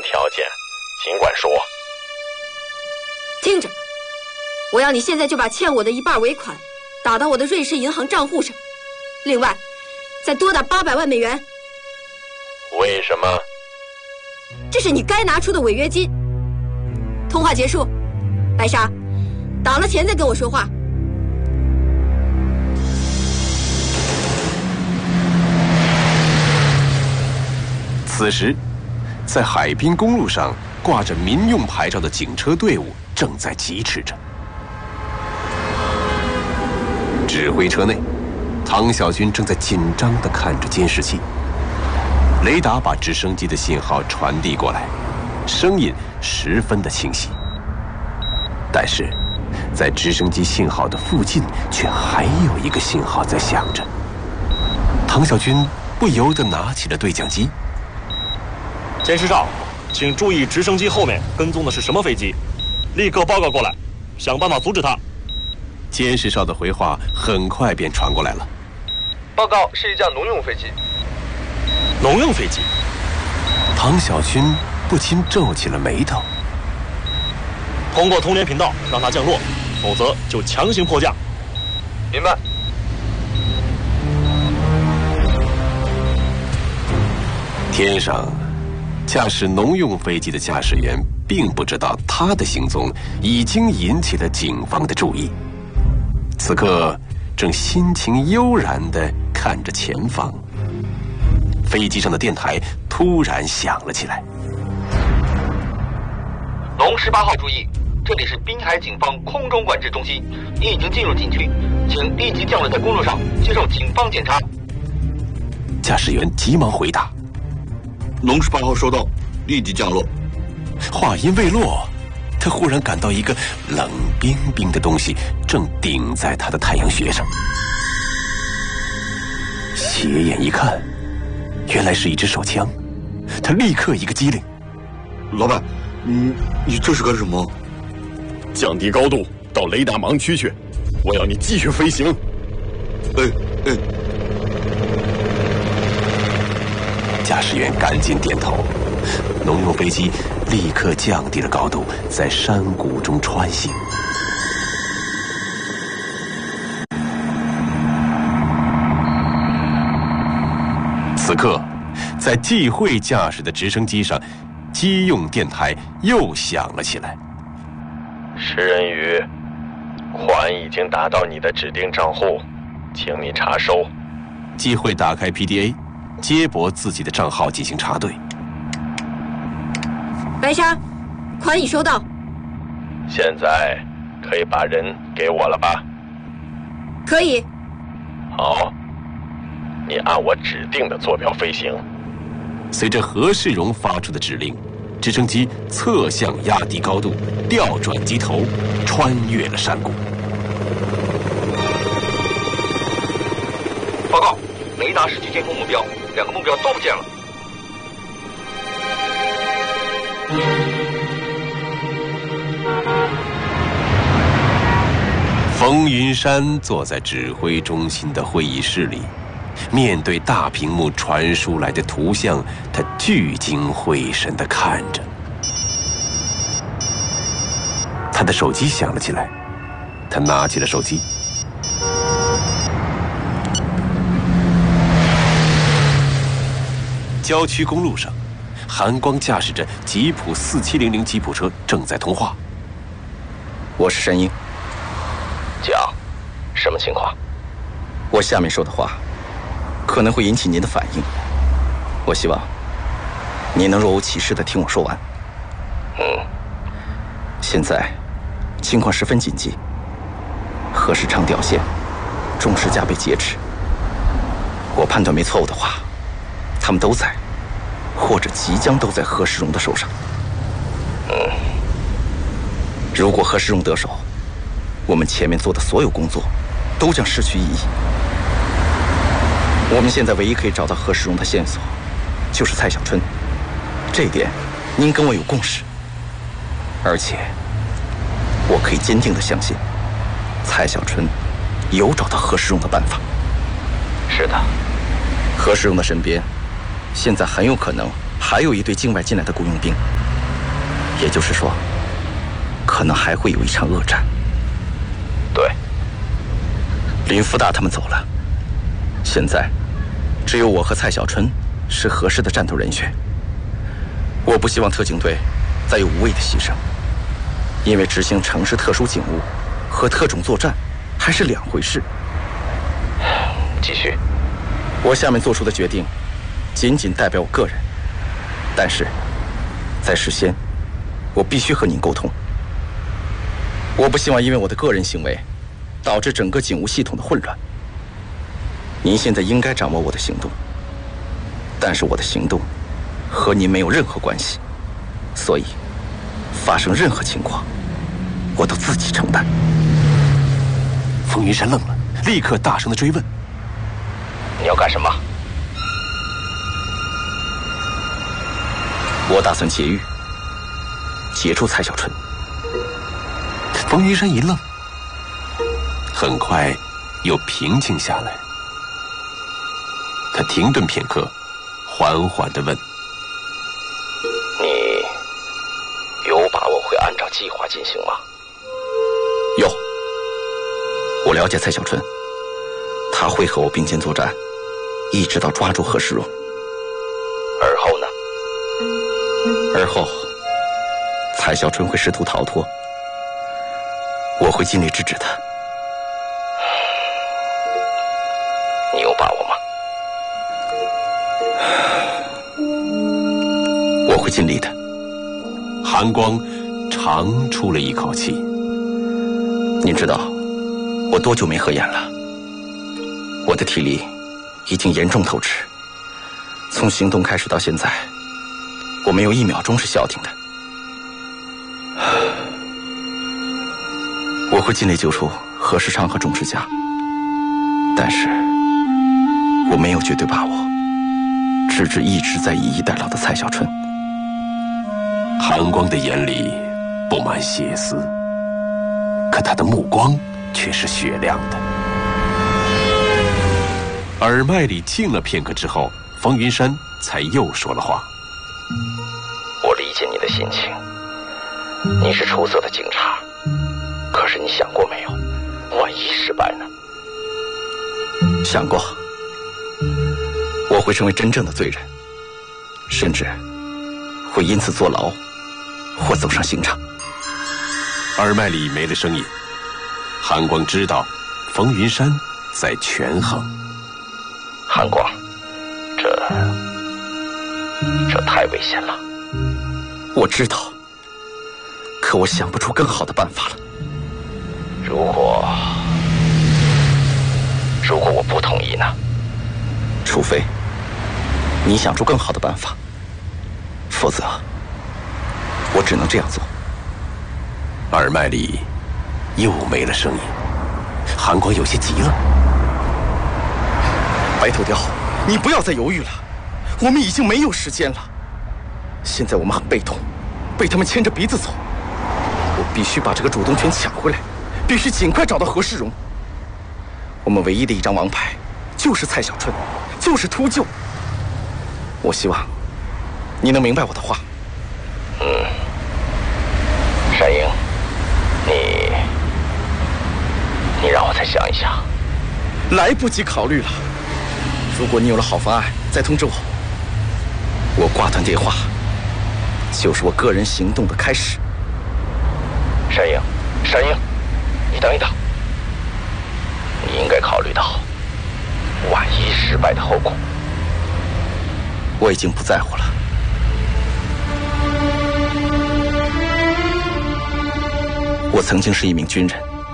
条件，尽管说。 听着，我要你现在就把欠我的1半尾款打到我的瑞士银行账户上，另外再多打800万美元。 为什么？ 这是你该拿出的违约金。通话结束，白莎，打了钱再跟我说话。 此时，在海滨公路上挂着民用牌照的警车队伍正在疾驰着。指挥车内，唐小军正在紧张地看着监视器。雷达把直升机的信号传递过来，声音十分的清晰。但是，在直升机信号的附近，却还有一个信号在响着。唐小军不由得拿起了对讲机。 监视哨，请注意直升机后面跟踪的是什么飞机，立刻报告过来，想办法阻止它。 监视哨的回话很快便传过来了。 报告，是一架农用飞机。 农用飞机？ 唐小军不禁皱起了眉头。 通过通联频道让它降落，否则就强行迫降。 明白。 天上，驾驶农用飞机的驾驶员并不知道他的行踪已经引起了警方的注意。此刻，正心情悠然地看着前方。飞机上的电台突然响了起来。 龙18号注意，这里是滨海警方空中管制中心，你已经进入禁区，请立即降落在公路上，接受警方检查。 驾驶员急忙回答： 龙18号收到，立即降落。 话音未落，他忽然感到一个冷冰冰的东西正顶在他的太阳穴上。斜眼一看，原来是一支手枪。他立刻一个机灵： 老板，你这是干什么？ 降低高度到雷达盲区去，我要你继续飞行。 哎。 驾驶员赶紧点头，农用飞机立刻降低了高度，在山谷中穿行。此刻，在季慧驾驶的直升机上，机用电台又响了起来。 食人鱼，款已经打到你的指定账户，请你查收。 季慧打开 PDA， 接驳自己的账号进行查对。 白莎，款已收到。 现在可以把人给我了吧？ 可以。 好，你按我指定的坐标飞行。 随着何世荣发出的指令，直升机侧向压低高度，调转机头，穿越了山谷。 报告，雷达失去监控目标，2个目标都不见了。 冯云山坐在指挥中心的会议室里，面对大屏幕传输来的图像，他聚精会神地看着。他的手机响了起来，他拿起了手机。郊区公路上，韩光驾驶着吉普4700吉普车正在通话。 我是申英。 讲，什么情况？ 我下面说的话可能会引起您的反应，我希望您能若无其事地听我说完。现在情况十分紧急，何世昌掉线，钟世家被劫持。我判断没错误的话，他们都在，或者即将都在何世荣的手上。如果何世荣得手，我们前面做的所有工作都将失去意义。我们现在唯一可以找到何世荣的线索，就是蔡小春。这一点，您跟我有共识。而且，我可以坚定地相信，蔡小春有找到何世荣的办法。 是的， 何世荣的身边，现在很有可能还有一队境外进来的雇佣兵，也就是说，可能还会有一场恶战。 对， 林福大他们走了，现在只有我和蔡小春是合适的战斗人选。我不希望特警队再有无谓的牺牲，因为执行城市特殊警务和特种作战还是两回事。 继续。 我下面做出的决定，仅仅代表我个人，但是，在事先，我必须和您沟通。我不希望因为我的个人行为，导致整个警务系统的混乱。您现在应该掌握我的行动，但是我的行动和您没有任何关系，所以，发生任何情况，我都自己承担。 风云山愣了，立刻大声地追问：“ 你要干什么？” 我打算劫狱，劫出蔡小春。 风云山一愣，很快又平静下来。他停顿片刻，缓缓地问：“ 你有把握会按照计划进行吗？” 有。我了解蔡小春，他会和我并肩作战，一直到抓住何世荣。 而后呢？ 而后，蔡小春会试图逃脱，我会尽力制止他。 你有把握吗？ 我会尽力的。 韩光长出了一口气。 您知道我多久没合眼了？我的体力已经严重透支，从行动开始到现在，我没有1秒钟是消停的。我会尽力救出何世昌和钟世家，但是我没有绝对把握制止一直在以逸待劳的蔡小春。 韩光的眼里布满血丝，可他的目光却是雪亮的。耳麦里静了片刻之后，方云山才又说了话：“ 我理解你的心情，你是出色的警察，可是你想过没有，万一失败呢？” 想过，我会成为真正的罪人，甚至会因此坐牢或走上刑场。 耳麦里没了声音，韩光知道冯云山在权衡。 韩光，这太危险了。 我知道，可我想不出更好的办法了。 如果我不同意呢？ 除非你想出更好的办法，否则我只能这样做。 耳麦里又没了声音，韩光有些急了。 白头雕，你不要再犹豫了，我们已经没有时间了。现在我们很被动，被他们牵着鼻子走。我必须把这个主动权抢回来，必须尽快找到何世荣。我们唯一的一张王牌就是蔡小春，就是秃鹫。我希望你能明白我的话。 山鹰，你让我再想一想。 来不及考虑了。如果你有了好方案，再通知我。我挂断电话，就是我个人行动的开始。 山鹰，你等一等。你应该考虑到万一失败的后果。 我已经不在乎了。我曾经是一名军人。